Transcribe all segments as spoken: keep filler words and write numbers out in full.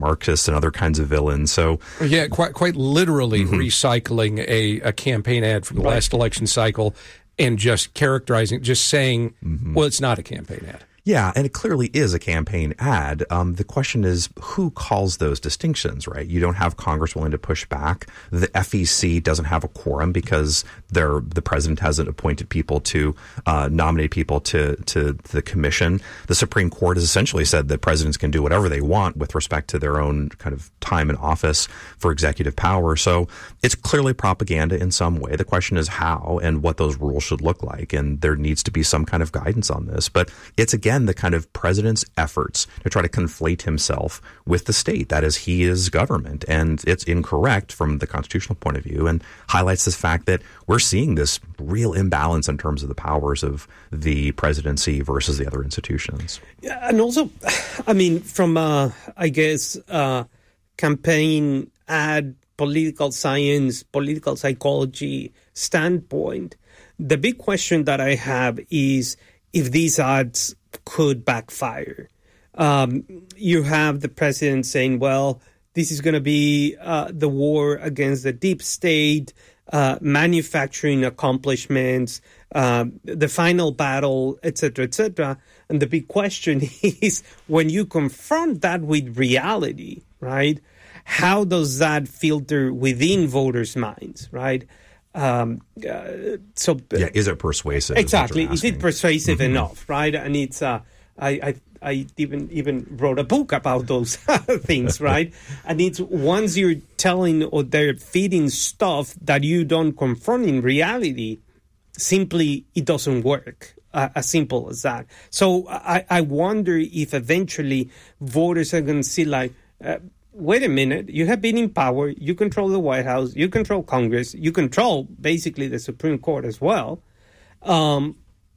Marxists and other kinds of villains. So yeah, quite quite literally mm-hmm. recycling a, a campaign ad from the right. last election cycle and just characterizing, just saying, mm-hmm. well, it's not a campaign ad. Yeah, and it clearly is a campaign ad. Um, the question is, who calls those distinctions, right? You don't have Congress willing to push back. The F E C doesn't have a quorum because they're, the president hasn't appointed people to uh, nominate people to, to the commission. The Supreme Court has essentially said that presidents can do whatever they want with respect to their own kind of time in office for executive power. So it's clearly propaganda in some way. The question is how and what those rules should look like, and there needs to be some kind of guidance on this. But it's, again, the kind of president's efforts to try to conflate himself with the state. That is, he is government, and it's incorrect from the constitutional point of view, and highlights this fact that we're seeing this real imbalance in terms of the powers of the presidency versus the other institutions. Yeah, and also, I mean, from, uh, I guess, uh, campaign ad, political science, political psychology standpoint, the big question that I have is if these ads could backfire. Um, you have the president saying, well, this is going to be uh, the war against the deep state, uh, manufacturing accomplishments, uh, the final battle, et cetera, et cetera. And the big question is, when you confront that with reality, right, how does that filter within voters' minds, right? Um, uh, so yeah, is it persuasive? Exactly. Is, is it persuasive mm-hmm. enough, right? And it's uh, I, I I even even wrote a book about those things, right? And it's once you're telling or they're feeding stuff that you don't confront in reality, simply it doesn't work. Uh, as simple as that. So I, I wonder if eventually voters are going to see like. Uh, Wait a minute, you have been in power, you control the White House, you control Congress, you control basically the Supreme Court as well. Um,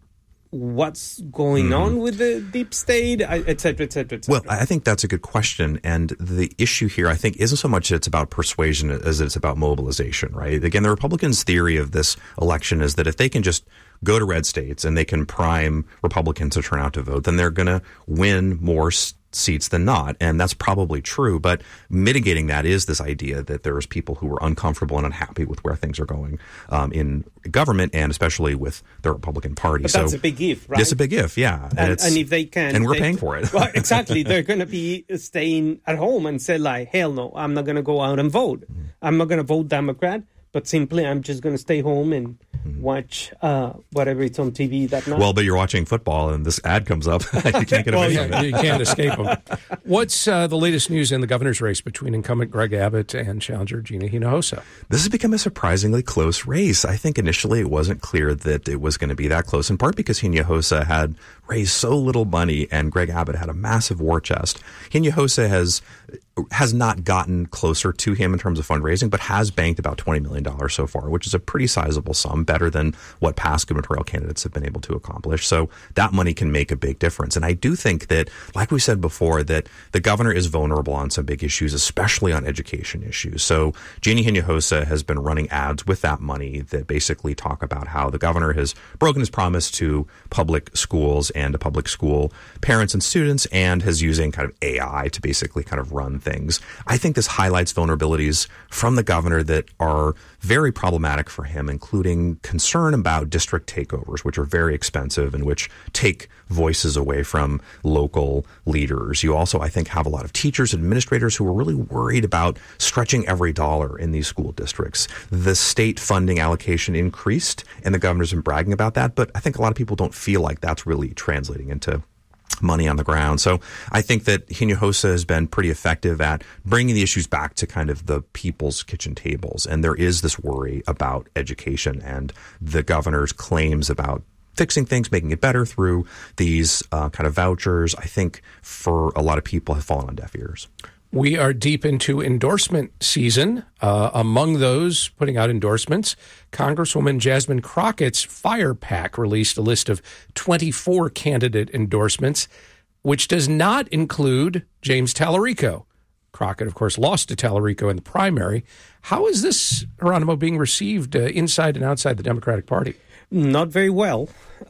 what's going mm. on with the deep state, et cetera, et cetera, et cetera? Well, I think that's a good question. And the issue here, I think, isn't so much it's about persuasion as it's about mobilization, right? Again, the Republicans' theory of this election is that if they can just go to red states and they can prime Republicans to turn out to vote, then they're going to win more states seats than not, and that's probably true. But mitigating that is this idea that there's people who are uncomfortable and unhappy with where things are going um, in government, and especially with the Republican Party. But that's so a big if, right? It's a big if, yeah. And, and, and if they can, and we're they, paying for it. Well, exactly, they're going to be staying at home and say like, "Hell no, I'm not going to go out and vote. Mm-hmm. I'm not going to vote Democrat." But simply, I'm just going to stay home and mm-hmm. watch uh, whatever it's on T V that night. Well, but you're watching football and this ad comes up. You can't get away well, from it. You can't escape them. What's uh, the latest news in the governor's race between incumbent Greg Abbott and challenger Gina Hinojosa? This has become a surprisingly close race. I think initially it wasn't clear that it was going to be that close, in part because Hinojosa had raised so little money and Greg Abbott had a massive war chest. Hinojosa has has not gotten closer to him in terms of fundraising, but has banked about twenty million dollars so far, which is a pretty sizable sum, better than what past gubernatorial candidates have been able to accomplish. So that money can make a big difference. And I do think that, like we said before, that the governor is vulnerable on some big issues, especially on education issues. So Gina Hinojosa has been running ads with that money that basically talk about how the governor has broken his promise to public schools and to public school parents and students, and has using kind of A I to basically kind of run things. I think this highlights vulnerabilities from the governor that are very problematic for him, including concern about district takeovers, which are very expensive and which take voices away from local leaders. You also, I think, have a lot of teachers, administrators who are really worried about stretching every dollar in these school districts. The state funding allocation increased, and the governor's been bragging about that, but I think a lot of people don't feel like that's really translating into money on the ground. So I think that Hinojosa has been pretty effective at bringing the issues back to kind of the people's kitchen tables. And there is this worry about education and the governor's claims about fixing things, making it better through these uh, kind of vouchers, I think for a lot of people have fallen on deaf ears. We are deep into endorsement season. Uh, among those putting out endorsements, Congresswoman Jasmine Crockett's Fire PAC released a list of twenty-four candidate endorsements, which does not include James Tallarico. Crockett, of course, lost to Tallarico in the primary. How is this, Geronimo, being received uh, inside and outside the Democratic Party? Not very well,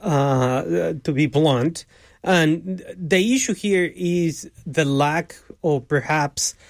uh, to be blunt. And the issue here is the lack or perhaps